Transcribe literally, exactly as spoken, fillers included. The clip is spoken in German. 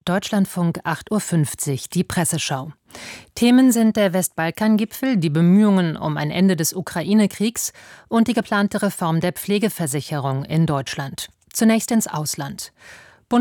Deutschlandfunk acht Uhr fünfzig, die Presseschau. Themen sind der Westbalkan-Gipfel, die Bemühungen um ein Ende des Ukraine-Kriegs und die geplante Reform der Pflegeversicherung in Deutschland. Zunächst ins Ausland.